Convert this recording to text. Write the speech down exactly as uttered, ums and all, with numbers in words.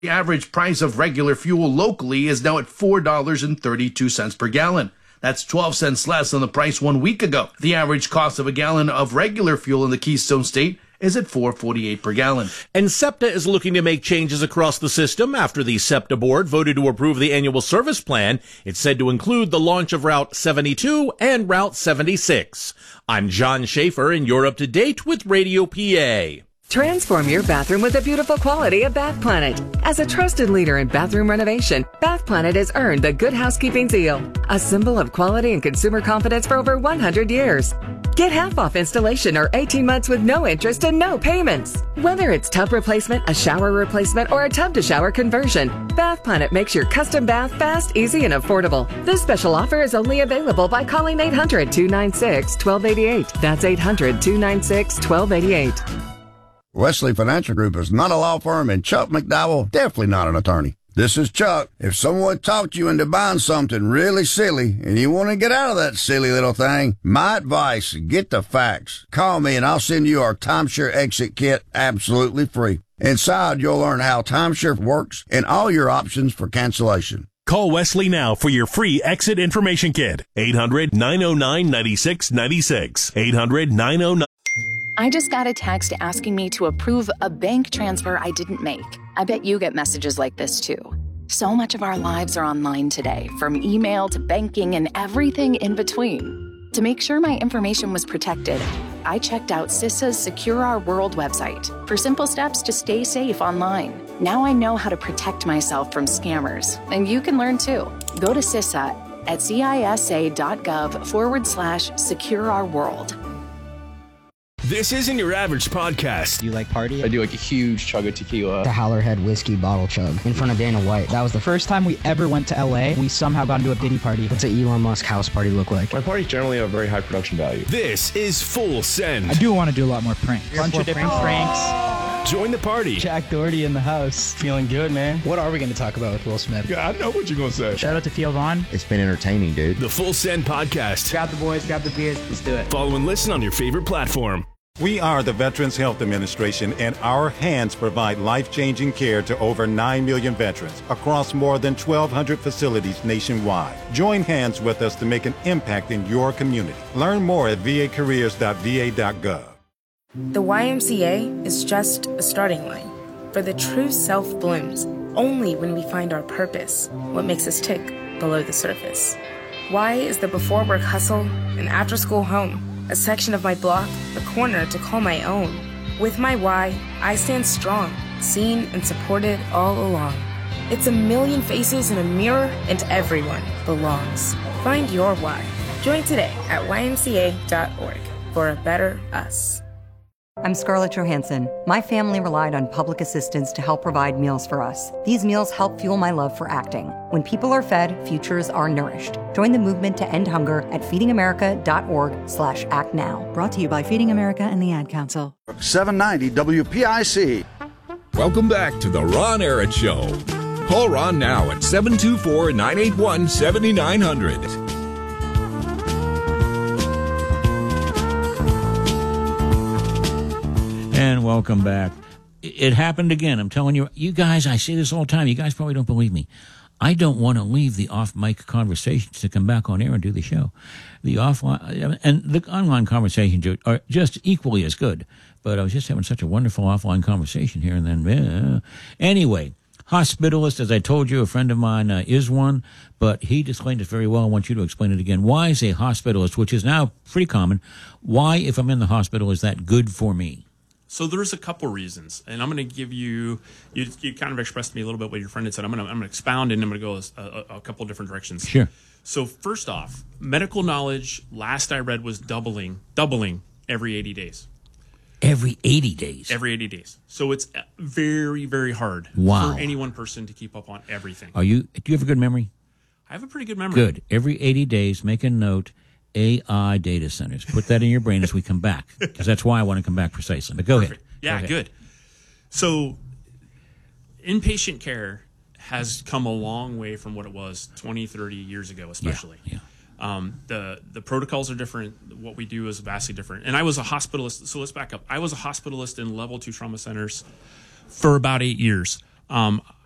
The average price of regular fuel locally is now at four dollars and thirty-two cents per gallon. That's twelve cents less than the price one week ago. The average cost of a gallon of regular fuel in the Keystone State is at four dollars and forty-eight cents per gallon. And SEPTA is looking to make changes across the system after the SEPTA board voted to approve the annual service plan. It's said to include the launch of Route seventy-two and Route seventy-six. I'm John Schaefer, and you're up to date with Radio P A. Transform your bathroom with the beautiful quality of Bath Planet. As a trusted leader in bathroom renovation, Bath Planet has earned the Good Housekeeping seal, a symbol of quality and consumer confidence for over one hundred years. Get half off installation or eighteen months with no interest and no payments. Whether it's tub replacement, a shower replacement, or a tub-to-shower conversion, Bath Planet makes your custom bath fast, easy, and affordable. This special offer is only available by calling eight hundred, two nine six, one two eight eight. That's eight hundred, two nine six, one two eight eight. Wesley Financial Group is not a law firm, and Chuck McDowell definitely not an attorney. This is Chuck. If someone talked you into buying something really silly and you want to get out of that silly little thing, my advice, get the facts. Call me and I'll send you our timeshare exit kit absolutely free. Inside, you'll learn how timeshare works and all your options for cancellation. Call Wesley now for your free exit information kit. eight hundred, nine oh nine, nine six nine six. eight hundred, nine oh nine. I just got a text asking me to approve a bank transfer I didn't make. I bet you get messages like this too. So much of our lives are online today, from email to banking and everything in between. To make sure my information was protected, I checked out CISA's Secure Our World website for simple steps to stay safe online. Now I know how to protect myself from scammers, and you can learn too. Go to CISA at cisa.gov forward slash secure our world. This isn't your average podcast. Do you like party? I do like a huge chug of tequila. The Howlerhead whiskey bottle chug in front of Dana White. That was the first time we ever went to L A. We somehow got into a Diddy party. What's an Elon Musk house party look like? My parties generally have very high production value. This is Full Send. I do want to do a lot more pranks. A bunch of different pranks. Join the party. Jack Doherty in the house. Feeling good, man. What are we going to talk about with Will Smith? Yeah, I know what you're going to say. Shout out to Theo Vaughn. It's been entertaining, dude. The Full Send podcast. Grab the boys, grab the beers. Let's do it. Follow and listen on your favorite platform. We are the Veterans Health Administration, and our hands provide life-changing care to over nine million veterans across more than twelve hundred facilities nationwide. Join hands with us to make an impact in your community. Learn more at v a careers dot v a dot gov. The Y M C A is just a starting line, for the true self blooms only when we find our purpose, what makes us tick below the surface. Y is the before-work hustle and after-school home, a section of my block, a corner to call my own. With my Y, I stand strong, seen and supported all along. It's a million faces in a mirror, and everyone belongs. Find your Y. Join today at y m c a dot org for a better us. I'm Scarlett Johansson. My family relied on public assistance to help provide meals for us. These meals help fuel my love for acting. When people are fed, futures are nourished. Join the movement to end hunger at feedingamerica.org slash act now. Brought to you by Feeding America and the Ad Council. seven ninety W P I C. Welcome back to the Ron Arad Show. Call Ron now at seven two four, nine eight one, seven nine zero zero. And welcome back. It happened again. I'm telling you, you guys, I say this all the time. You guys probably don't believe me. I don't want to leave the off-mic conversations to come back on air and do the show. The offline and the online conversations are just equally as good. But I was just having such a wonderful offline conversation here, and then uh, anyway, hospitalist, as I told you, a friend of mine uh, is one, but he explained it very well. I want you to explain it again. Why is a hospitalist, which is now pretty common, why, if I'm in the hospital, is that good for me? So there's a couple reasons, and I'm going to give you, you, you kind of expressed to me a little bit what your friend had said. I'm going to, I'm going to expound, and I'm going to go a, a, a couple different directions. Sure. So first off, medical knowledge, last I read, was doubling, doubling every eighty days. Every eighty days? Every eighty days. So it's very, very hard wow. for any one person to keep up on everything. Are you? Do you have a good memory? I have a pretty good memory. Good. Every eighty days, make a note. A I data centers. Put that in your brain as we come back, because that's why I want to come back precisely. But go Perfect. ahead. Yeah, go ahead. Good. So inpatient care has come a long way from what it was twenty, thirty years ago, especially. Yeah, yeah. Um, the, the protocols are different. What we do is vastly different. And I was a hospitalist. So let's back up. I was a hospitalist in level two trauma centers for about eight years. Um,